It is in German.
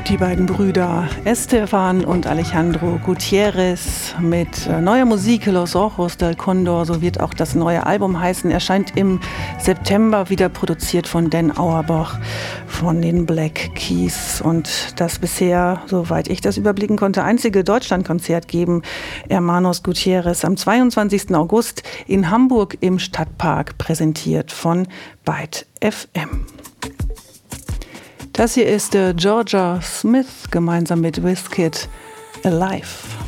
Die beiden Brüder Esteban und Alejandro Gutierrez mit neuer Musik Los Ojos del Condor, so wird auch das neue Album heißen, erscheint im September, wieder produziert von Dan Auerbach von den Black Keys und das bisher, soweit ich das überblicken konnte, einzige Deutschlandkonzert geben Hermanos Gutierrez am 22. August in Hamburg im Stadtpark, präsentiert von Byte FM. Das hier ist Georgia Smith gemeinsam mit Wizkid, Alive.